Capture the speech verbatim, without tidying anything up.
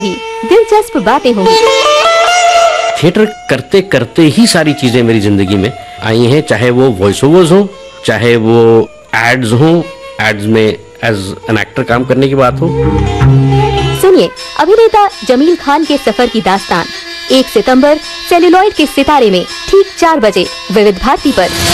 दिलचस्प बातें होंगी। थिएटर करते करते ही सारी चीजें मेरी जिंदगी में आई हैं, चाहे वो वॉइस ओवर्स हो, चाहे वो एड्स हो, एड्स में एज एन एक्टर काम करने की बात हो। सुनिए अभिनेता जमील खान के सफर की दास्तान एक सितंबर सेल्यूलॉइड के सितारे में ठीक चार बजे विविध भारती पर।